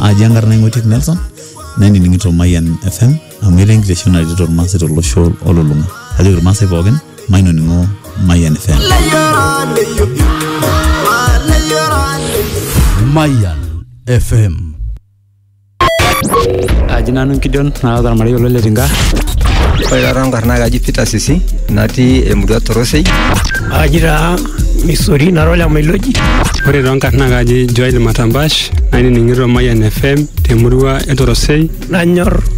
ajangar na ngotik Nelson nani ningito Mayan FM amire nkiteshona rito Maasai tolosho olulunga ajo Maasai pookin maino ningo Mayan FM Mayan FM ajinanu Gideon na Mario Letinga Ora rangarna gaji Peter Sisi nati emurua Torosei ajira Misori narola Mailoji ore rangarna gaji Joel Matambash nani ningiro Mayan FM temurua Torosei nanyor